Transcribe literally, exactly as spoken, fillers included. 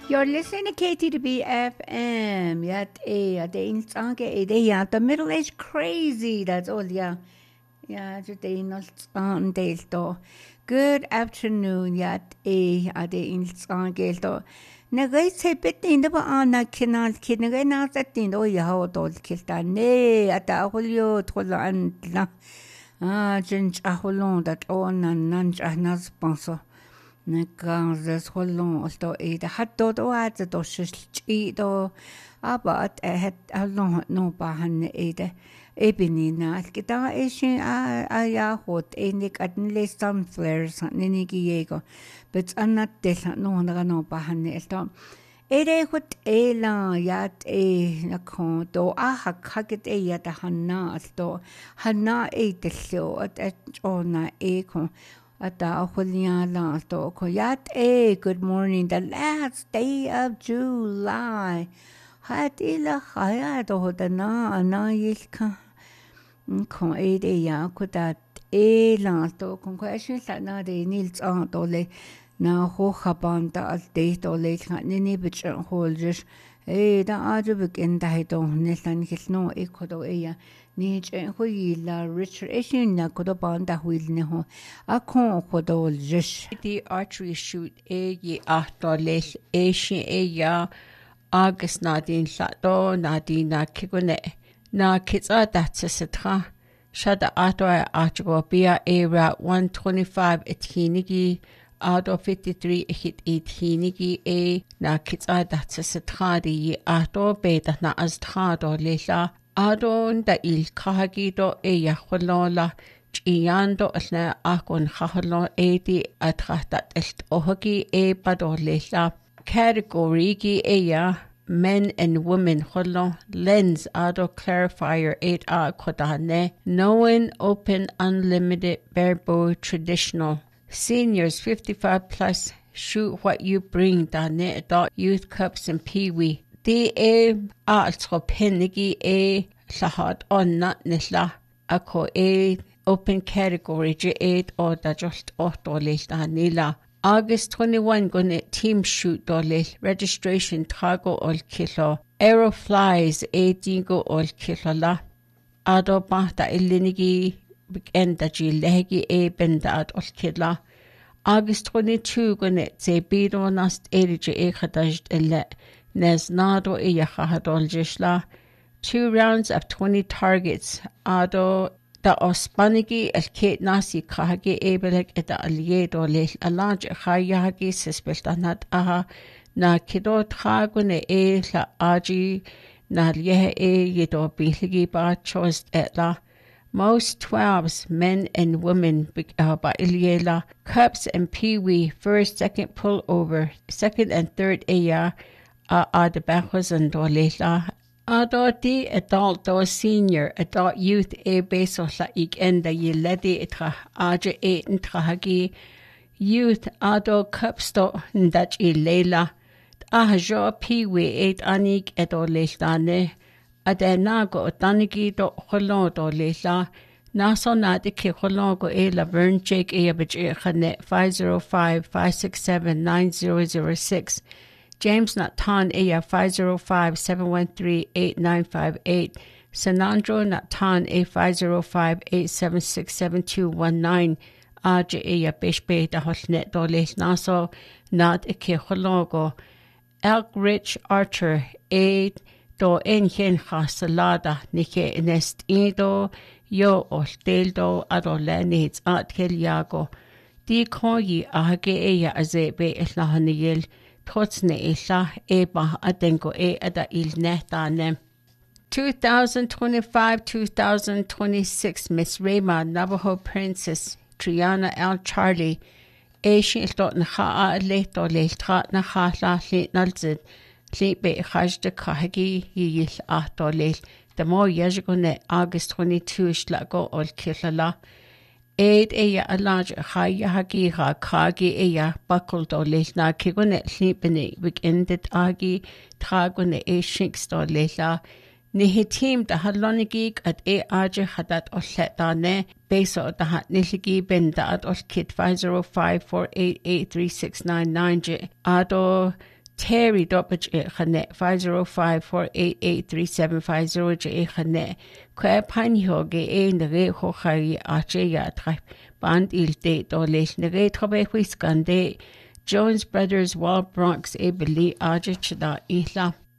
You're listening to K T W B F M. Yat eh, the instanke eh, the yeah, the middle age crazy. That's all. Yeah, yeah. Today not on delto. Good afternoon. Yat eh, at the instanke delto. Nagay sepet in the ana kinal kid. Nagay na sa tindo yaho dol kilta ne at the ahulio tola antla. Ah, jinj ahulon that on and nanj ahnas sponsor. Nagazes holon alto e de hatto do at the doshi do about a het along no bahan e de ebony na kita ishin a ya hot e nik at les sunflowers ninigiego but anat del no no bahan elto e de hot e la yat e na ko do a hakagit e yat hanna alto hanna e dello at ona e ko Ata Juliana to Koyat A. Good morning. The last day of July. Hatila Hayato the na na yilka. Con ede ya kudat e lanto con questions that na de nils on dole na hohabanda al de dole nini bitch holders. Eh, the other begin the don Nilan Hilno Ecodo Ea. Nich and Huila Richard Asian Nakodobanda Wilneho. A con Hodol Jish. The archery shoot a ye after less Asian a ya August Nadine Sato Nadina Kigone. Na Kitsa that's a setra. Shada Ato Archgo Bia A Rat one twenty five at Hinigi. Ado fifty-three hit eight hinigi a na kitsa datsa satradi ato beta na astrado lela ado da il kahagido e ya holola chiando asna akon haholo edi atratat est ohagi e pado lela category gi e ya men and women holo lens ado clarifier eight a kodane knowing open unlimited barebow traditional Seniors fifty-five plus, shoot what you bring down there adult youth cups and peewee. D A also penigi a sahad on not nisla ako a open category J eight or da just auto list nila. August twenty-one gonna team shoot dolis registration trago ol kilo. Aero flies a dingo ol kilo la. Ado bahta ilinigi enda ji legi e bendat ol killa. August twenty-two gonna say bido nast erige e khadajt illa nes nado e yahadol jishla. Two rounds of twenty targets. Ado da ospanigi el kate nasi kahagi ebelek eta aliedo lel alanj khayagi suspectanat aha na kido tragune e la aji na lieh e yedo biligi ba chost etla. Most twelves, men and women, uh, by Iliela, cups and peewee, first, second pull over, second and third aya, are the backwers and dolela. Adoti adult or senior, adult youth e beso la ik enda yeledi itra, aja e intrahagi, youth ado cupsto ndach ilela, ahajo peewee eight anik edolestane. Adenago tanigi do holodo lela naso nadi ki hologo e laverne jake e abij khane five zero five five six seven nine zero zero six James Natan e five zero five seven one three eight nine five eight Sanandro Natan e five zero five eight seven six seven two one nine Aja e bishbe da hotnet do les naso nad e ki hologo Elk Rich Archer e do enchen hasalada nike nest ido yo osteldo adolenits at keliago di koyi age eya azebe eslahaniyel totsne isla eba adengo e ada il netane. twenty twenty-five to twenty twenty-six Miss Rayma Navajo Princess Triana L. Charlie Asian dot na ha leto le trat na ha la lit nalzid Sleepy Hajda Kahagi Yil Atolil, the more Yajagone August twenty-two Shlago or Kilala. Aid Aya a large Hayahagi Ha Kagi Aya buckled or Lila Kigone Sleeping weekended Agi Tragone A Shinks or Lila. Nihi team the Halonigig at A Aja Hadat or Setane, Beso the Hat Niligi Benda at or Kit five zero five four eight eight three six nine nine J Ado. Terry Doppage Echanet five zero five four eight eight three seven five zero Echanet Qua Panhoge e the Re Hochari Arche Yatra Band il date or late Nere Trobe Whiskande Jones Brothers Wall Bronx Ebeli Arjachada Isla